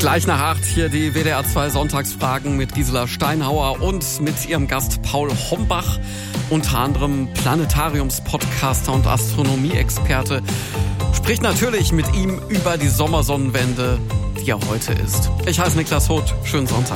Gleich nach 8 hier die WDR 2 Sonntagsfragen mit Gisela Steinhauer und mit ihrem Gast Paul Hombach, unter anderem Planetariumspodcaster und Astronomie-Experte. Spricht natürlich mit ihm über die Sommersonnenwende, die ja heute ist. Ich heiße Niklas Hoth. Schönen Sonntag.